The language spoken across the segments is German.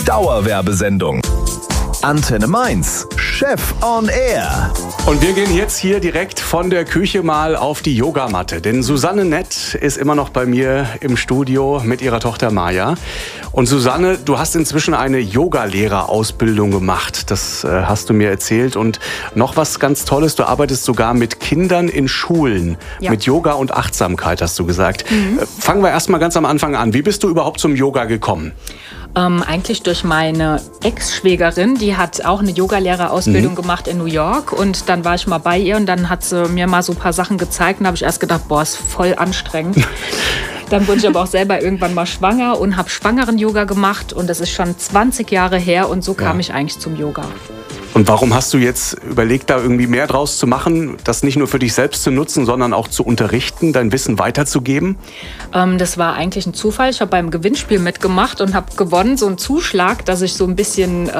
Dauerwerbesendung. Antenne Mainz, Chef on Air. Und wir gehen jetzt hier direkt von der Küche mal auf die Yogamatte. Denn Susanne Nett ist immer noch bei mir im Studio mit ihrer Tochter Maja. Und Susanne, du hast inzwischen eine Yogalehrerausbildung gemacht. Das hast du mir erzählt. Und noch was ganz Tolles, du arbeitest sogar mit Kindern in Schulen. Ja. Mit Yoga und Achtsamkeit, hast du gesagt. Fangen wir erst mal ganz am Anfang an. Wie bist du überhaupt zum Yoga gekommen? Eigentlich durch meine Ex-Schwägerin, die hat auch eine Yogalehrerausbildung gemacht in New York und dann war ich mal bei ihr und dann hat sie mir mal so ein paar Sachen gezeigt und habe ich erst gedacht, boah, ist voll anstrengend. Dann wurde ich aber auch selber irgendwann mal schwanger und habe Schwangeren-Yoga gemacht und das ist schon 20 Jahre her und so kam ich eigentlich zum Yoga. Und warum hast du jetzt überlegt, da irgendwie mehr draus zu machen, das nicht nur für dich selbst zu nutzen, sondern auch zu unterrichten, dein Wissen weiterzugeben? Das war eigentlich ein Zufall. Ich habe beim Gewinnspiel mitgemacht und habe gewonnen, so einen Zuschlag, dass ich so ein bisschen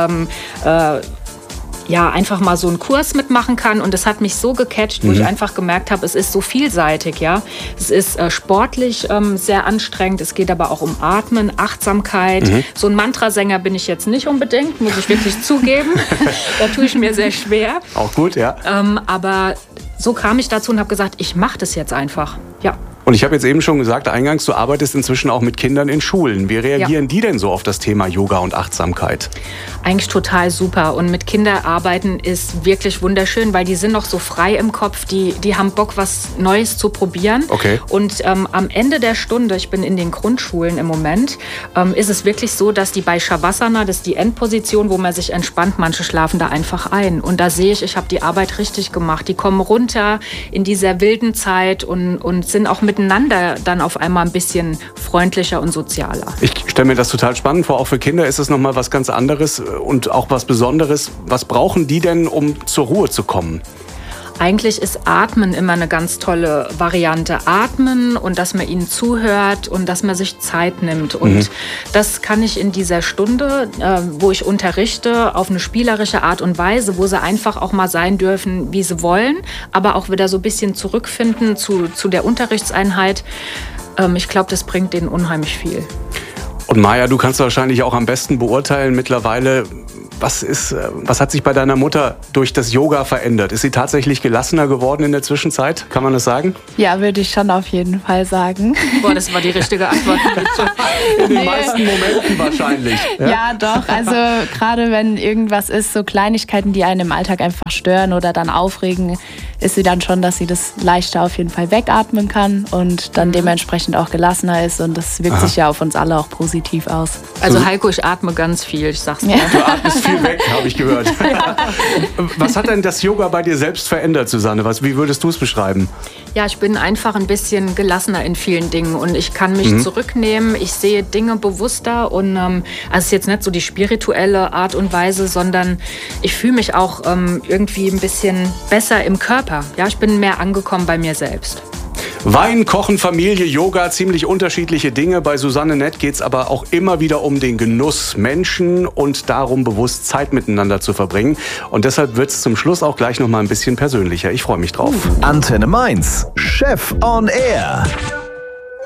einfach mal so einen Kurs mitmachen kann. Und das hat mich so gecatcht, wo ich einfach gemerkt habe, es ist so vielseitig. Ja? Es ist sportlich sehr anstrengend, es geht aber auch um Atmen, Achtsamkeit. So ein Mantrasänger bin ich jetzt nicht unbedingt, muss ich wirklich zugeben. Da tue ich mir sehr schwer. Auch gut, ja. Aber so kam ich dazu und habe gesagt, ich mache das jetzt einfach. Ja. Und ich habe jetzt eben schon gesagt, eingangs, du arbeitest inzwischen auch mit Kindern in Schulen. Wie reagieren die denn so auf das Thema Yoga und Achtsamkeit? Eigentlich total super. Und mit Kindern arbeiten ist wirklich wunderschön, weil die sind noch so frei im Kopf. Die haben Bock, was Neues zu probieren. Okay. Und am Ende der Stunde, ich bin in den Grundschulen im Moment, ist es wirklich so, dass die bei Shavasana, das ist die Endposition, wo man sich entspannt, manche schlafen da einfach ein. Und da sehe ich habe die Arbeit richtig gemacht. Die kommen runter in dieser wilden Zeit und sind auch miteinander dann auf einmal ein bisschen freundlicher und sozialer. Ich stelle mir das total spannend vor. Auch für Kinder ist es nochmal was ganz anderes und auch was Besonderes. Was brauchen die denn, um zur Ruhe zu kommen? Eigentlich ist Atmen immer eine ganz tolle Variante. Atmen und dass man ihnen zuhört und dass man sich Zeit nimmt. Und das kann ich in dieser Stunde, wo ich unterrichte, auf eine spielerische Art und Weise, wo sie einfach auch mal sein dürfen, wie sie wollen, aber auch wieder so ein bisschen zurückfinden zu der Unterrichtseinheit. Ich glaube, das bringt denen unheimlich viel. Und Maja, du kannst wahrscheinlich auch am besten beurteilen mittlerweile, was hat sich bei deiner Mutter durch das Yoga verändert? Ist sie tatsächlich gelassener geworden in der Zwischenzeit? Kann man das sagen? Ja, würde ich schon auf jeden Fall sagen. Boah, das war die richtige Antwort. In den meisten Momenten wahrscheinlich. Ja, doch. Also gerade wenn irgendwas ist, so Kleinigkeiten, die einen im Alltag einfach stören oder dann aufregen, ist sie dann schon, dass sie das leichter auf jeden Fall wegatmen kann und dann dementsprechend auch gelassener ist. Und das wirkt sich ja auf uns alle auch positiv aus. Also Heiko, ich atme ganz viel, ich sag's dir. Du atmest viel weg, habe ich gehört. Was hat denn das Yoga bei dir selbst verändert, Susanne? Wie würdest du es beschreiben? Ja, ich bin einfach ein bisschen gelassener in vielen Dingen und ich kann mich zurücknehmen. Ich sehe Dinge bewusster und also es ist jetzt nicht so die spirituelle Art und Weise, sondern ich fühle mich auch irgendwie ein bisschen besser im Körper. Ja, ich bin mehr angekommen bei mir selbst. Wein, Kochen, Familie, Yoga, ziemlich unterschiedliche Dinge. Bei Susanne Nett geht es aber auch immer wieder um den Genuss Menschen und darum, bewusst Zeit miteinander zu verbringen. Und deshalb wird es zum Schluss auch gleich noch mal ein bisschen persönlicher. Ich freue mich drauf. Antenne Mainz, Chef on Air.